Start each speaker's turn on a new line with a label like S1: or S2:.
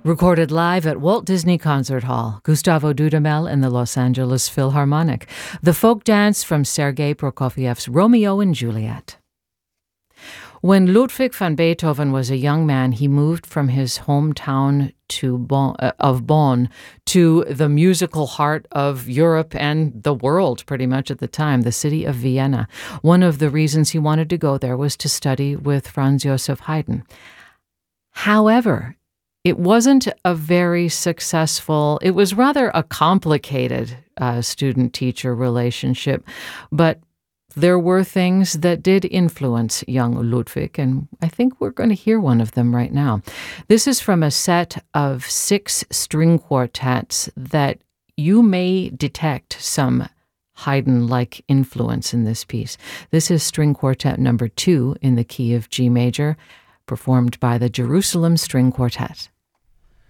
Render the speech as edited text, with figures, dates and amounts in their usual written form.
S1: Recorded live at Walt Disney Concert Hall, Gustavo Dudamel and the Los Angeles Philharmonic. The folk dance from Sergei Prokofiev's Romeo and Juliet. When Ludwig van Beethoven was a young man, he moved from his hometown of Bonn to the musical heart of Europe and the world pretty much at the time, the city of Vienna. One of the reasons he wanted to go there was to study with Franz Joseph Haydn. However, it wasn't a very successful, it was rather a complicated student-teacher relationship, but there were things that did influence young Ludwig, and I think we're going to hear one of them right now. This is from a set of 6 string quartets that you may detect some Haydn-like influence in this piece. This is String Quartet number 2 in the key of G major, performed by the Jerusalem String Quartet.